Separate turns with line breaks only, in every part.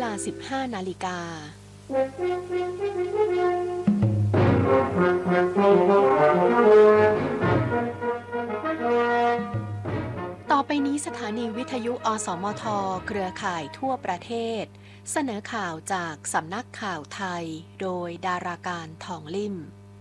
า 15 นาฬิกาต่อไปนี้สถานีวิทยุอสมทเครือข่ายทั่วประเทศเสนอข่าวจากสำนักข่าวไทยโดยดาราการทองลิ่ม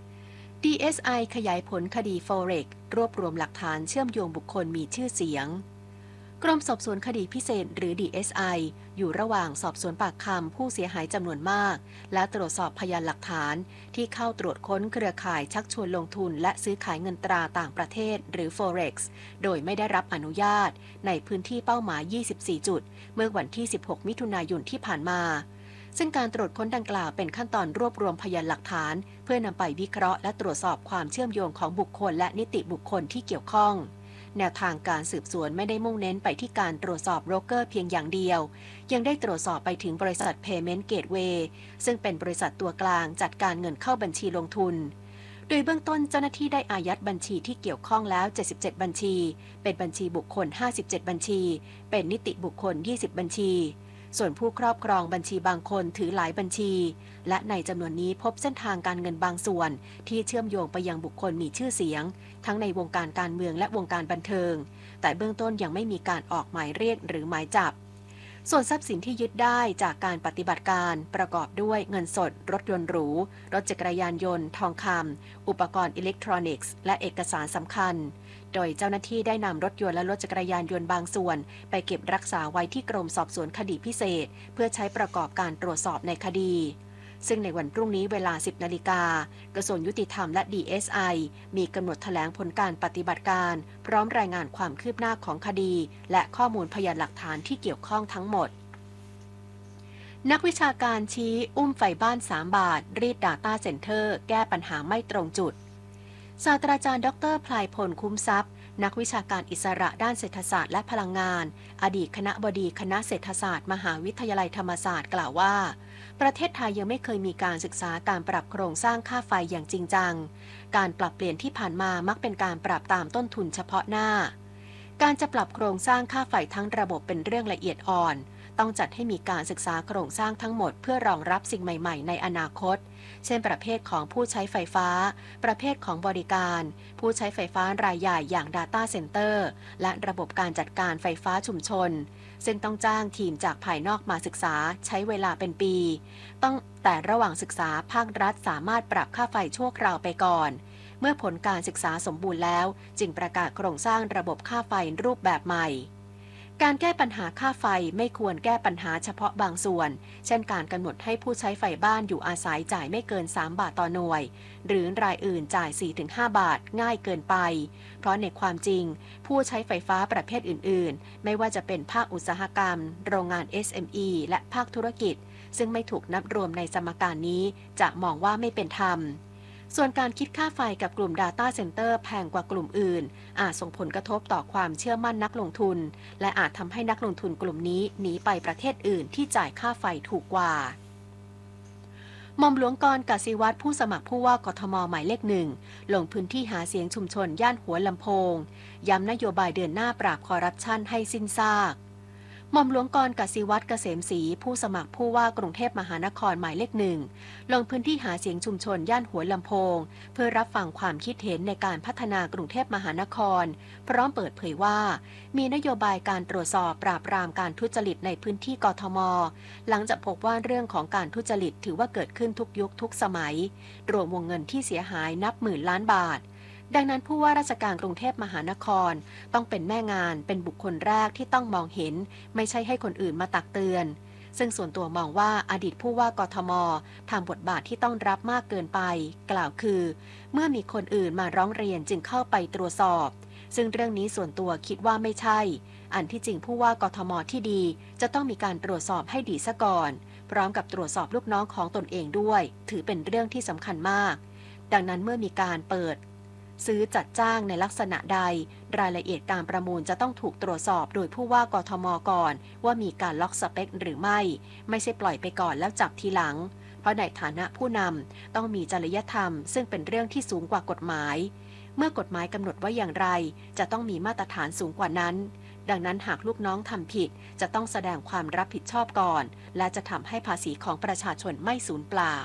DSI ขยายผลคดี Forex รวบรวมหลักฐานเชื่อมโยงบุคคลมีชื่อเสียงกรมสอบสวนคดีพิเศษหรือ DSI อยู่ระหว่างสอบสวนปากคำผู้เสียหายจำนวนมากและตรวจสอบพยานหลักฐานที่เข้าตรวจค้นเครือข่ายชักชวนลงทุนและซื้อขายเงินตราต่างประเทศหรือ Forex โดยไม่ได้รับอนุญาตในพื้นที่เป้าหมาย 24 จุดเมื่อวันที่ 16 มิถุนายนที่ผ่านมาซึ่งการตรวจค้นดังกล่าวเป็นขั้นตอนรวบรวมพยานหลักฐานเพื่อนำไปวิเคราะห์และตรวจสอบความเชื่อมโยงของบุคคลและนิติบุคคลที่เกี่ยวข้องแนวทางการสืบสวนไม่ได้มุ่งเน้นไปที่การตรวจสอบโบรกเกอร์เพียงอย่างเดียวยังได้ตรวจสอบไปถึงบริษัท Payment Gateway ซึ่งเป็นบริษัทตัวกลางจัดการเงินเข้าบัญชีลงทุนโดยเบื้องต้นเจ้าหน้าที่ได้อายัดบัญชีที่เกี่ยวข้องแล้ว77บัญชีเป็นบัญชีบุคคล57บัญชีเป็นนิติบุคคล20บัญชีส่วนผู้ครอบครองบัญชีบางคนถือหลายบัญชีและในจำนวนนี้พบเส้นทางการเงินบางส่วนที่เชื่อมโยงไปยังบุคคลมีชื่อเสียงทั้งในวงการการเมืองและวงการบันเทิงแต่เบื้องต้นยังไม่มีการออกหมายเรียกหรือหมายจับส่วนทรัพย์สินที่ยึดได้จากการปฏิบัติการประกอบด้วยเงินสดรถยนต์หรูรถจักรยานยนต์ทองคำอุปกรณ์อิเล็กทรอนิกส์และเอกสารสำคัญโดยเจ้าหน้าที่ได้นำรถยนต์และรถจักรยานยนต์บางส่วนไปเก็บรักษาไว้ที่กรมสอบสวนคดีพิเศษเพื่อใช้ประกอบการตรวจสอบในคดีซึ่งในวันพรุ่งนี้เวลา 10 นาฬิกากระทรวงยุติธรรมและ DSI มีกำหนดแถลงผลการปฏิบัติการพร้อมรายงานความคืบหน้าของคดีและข้อมูลพยานหลักฐานที่เกี่ยวข้องทั้งหมดนักวิชาการชี้อุ้มไฟบ้าน3บาทรีด Data Center แก้ปัญหาไม่ตรงจุดศาสตราจารย์ดร.พลายพลคุ้มทรัพย์นักวิชาการอิสระด้านเศรษฐศาสตร์และพลังงานอดีตคณบดีคณะเศรษฐศาสตร์มหาวิทยาลัยธรรมศาสตร์กล่าวว่าประเทศไทยยังไม่เคยมีการศึกษาการปรับโครงสร้างค่าไฟอย่างจริงจังการปรับเปลี่ยนที่ผ่านมามักเป็นการปรับตามต้นทุนเฉพาะหน้าการจะปรับโครงสร้างค่าไฟทั้งระบบเป็นเรื่องละเอียดอ่อนต้องจัดให้มีการศึกษาโครงสร้างทั้งหมดเพื่อรองรับสิ่งใหม่ๆในอนาคตเช่นประเภทของผู้ใช้ไฟฟ้าประเภทของบริการผู้ใช้ไฟฟ้ารายใหญ่อย่าง Data Center และระบบการจัดการไฟฟ้าชุมชนซึ่งต้องจ้างทีมจากภายนอกมาศึกษาใช้เวลาเป็นปีแต่ระหว่างศึกษาภาครัฐสามารถปรับค่าไฟชั่วคราวไปก่อนเมื่อผลการศึกษาสมบูรณ์แล้วจึงประกาศโครงสร้างระบบค่าไฟรูปแบบใหม่การแก้ปัญหาค่าไฟไม่ควรแก้ปัญหาเฉพาะบางส่วนเช่นการกำหนดให้ผู้ใช้ไฟบ้านอยู่อาศัยจ่ายไม่เกิน3บาทต่อหน่วยหรือรายอื่นจ่าย 4-5 บาทง่ายเกินไปเพราะในความจริงผู้ใช้ไฟฟ้าประเภทอื่นๆไม่ว่าจะเป็นภาคอุตสาหกรรมโรงงาน SME และภาคธุรกิจซึ่งไม่ถูกนับรวมในสมการนี้จะมองว่าไม่เป็นธรรมส่วนการคิดค่าไฟกับกลุ่ม Data Center แพงกว่ากลุ่มอื่นอาจส่งผลกระทบต่อความเชื่อมั่นนักลงทุนและอาจทำให้นักลงทุนกลุ่มนี้หนีไปประเทศอื่นที่จ่ายค่าไฟถูกกว่าหม่อมหลวงกรณ์ กสิวัตรผู้สมัครผู้ว่ากทมหมายเลขหนึ่งลงพื้นที่หาเสียงชุมชนย่านหัวลำโพงย้ำนโยบายเดินหน้าปราบคอร์รัปชันให้สิ้นซากหม่อมหลวงกรณ์ กสิวัตร เกษมศรีผู้สมัครผู้ว่ากรุงเทพมหานครหมายเลขหนึ่งลงพื้นที่หาเสียงชุมชนย่านหัวลำโพงเพื่อรับฟังความคิดเห็นในการพัฒนากรุงเทพมหานครพร้อมเปิดเผยว่ามีนโยบายการตรวจสอบปราบปรามการทุจริตในพื้นที่กทมหลังจากพบว่าเรื่องของการทุจริตถือว่าเกิดขึ้นทุกยุคทุกสมัยรวมวงเงินที่เสียหายนับหมื่นล้านบาทดังนั้นผู้ว่าราชการกรุงเทพมหานครต้องเป็นแม่งานเป็นบุคคลแรกที่ต้องมองเห็นไม่ใช่ให้คนอื่นมาตักเตือนซึ่งส่วนตัวมองว่าอดีตผู้ว่ากทมทำบทบาทที่ต้องรับมากเกินไปกล่าวคือเมื่อมีคนอื่นมาร้องเรียนจึงเข้าไปตรวจสอบซึ่งเรื่องนี้ส่วนตัวคิดว่าไม่ใช่อันที่จริงผู้ว่ากทมที่ดีจะต้องมีการตรวจสอบให้ดีซะก่อนพร้อมกับตรวจสอบลูกน้องของตนเองด้วยถือเป็นเรื่องที่สำคัญมากดังนั้นเมื่อมีการเปิดซื้อจัดจ้างในลักษณะใดรายละเอียดการประมูลจะต้องถูกตรวจสอบโดยผู้ว่ากทมก่อนว่ามีการล็อกสเปคหรือไม่ใช่ปล่อยไปก่อนแล้วจับทีหลังเพราะในฐานะผู้นำต้องมีจริยธรรมซึ่งเป็นเรื่องที่สูงกว่ากฎหมายเมื่อกฎหมายกำหนดว่าอย่างไรจะต้องมีมาตรฐานสูงกว่านั้นดังนั้นหากลูกน้องทำผิดจะต้องแสดงความรับผิดชอบก่อนและจะทำให้ภาษีของประชาชนไม่สูญเปล่า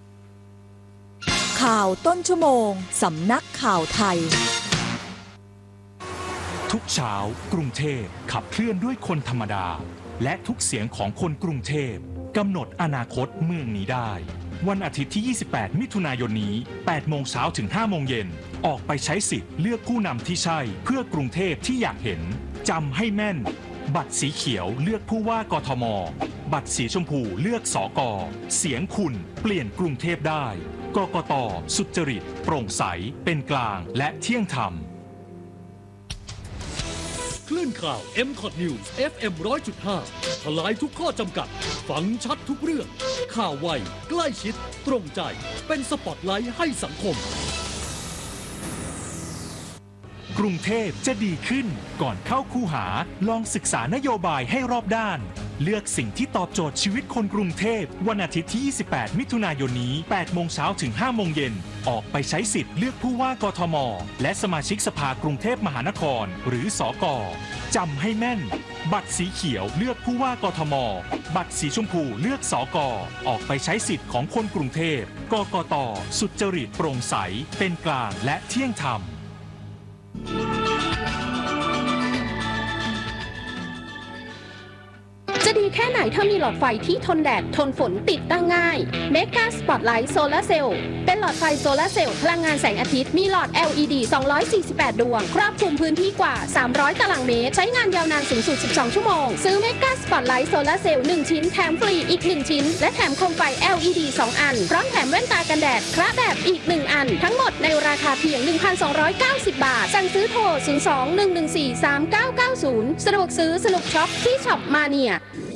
ข่าวต้นชั่วโมงสำนักข่าวไทย
ทุกเช้ากรุงเทพขับเคลื่อนด้วยคนธรรมดาและทุกเสียงของคนกรุงเทพกำหนดอนาคตเมืองนี้ได้วันอาทิตย์ที่ 28 มิถุนายนนี้ 8 โมงเช้าถึง 5 โมงเย็นออกไปใช้สิทธิ์เลือกผู้นำที่ใช่เพื่อกรุงเทพที่อยากเห็นจำให้แม่นบัตรสีเขียวเลือกผู้ว่ากทมบัตรสีชมพูเลือกสก.เสียงคุณเปลี่ยนกรุงเทพได้กกต.สุจริตโปร่งใสเป็นกลางและเที่ยงธรรม
คลื่นข่าว MCOT News FM 100.5 ทลายทุกข้อจำกัดฟังชัดทุกเรื่องข่าวไวใกล้ชิดตรงใจเป็นสปอตไลท์ให้สังคม
กรุงเทพจะดีขึ้นก่อนเข้าคูหาลองศึกษานโยบายให้รอบด้านเลือกสิ่งที่ตอบโจทย์ชีวิตคนกรุงเทพวันอาทิตย์ที่ 28 มิถุนายนนี้ 8 โมงเช้าถึง 5 โมงเย็นออกไปใช้สิทธิ์เลือกผู้ว่ากทมและสมาชิกสภากรุงเทพมหานครหรือสก.จำให้แม่นบัตรสีเขียวเลือกผู้ว่ากทมบัตรสีชมพูเลือกสก.ออกไปใช้สิทธิ์ของคนกรุงเทพกกต.สุจริตโปร่งใสเป็นกลางและเที่ยงธรรม
จะดีแค่ไหนถ้ามีหลอดไฟที่ทนแดดทนฝนติดตั้งง่าย Mega Spotlight Solar Cell เป็นหลอดไฟโซลาร์เซลล์พลังงานแสงอาทิตย์มีหลอด LED 248 ดวงครอบคลุมพื้นที่กว่า 300 ตารางเมตรใช้งานยาวนานสูงสุด 12 ชั่วโมงซื้อ Mega Spotlight Solar Cell 1 ชิ้นแถมฟรีอีก 1 ชิ้นและแถมโคมไฟ LED 2 อันพร้อมแถมแว่นตากันแดดคระแบบอีก 1 อันทั้งหมดในราคาเพียง 1,290 บาทสั่งซื้อโทร 02-114-3990 สะดวกซื้อสนุกช็อปที่ช็อปมาเนีย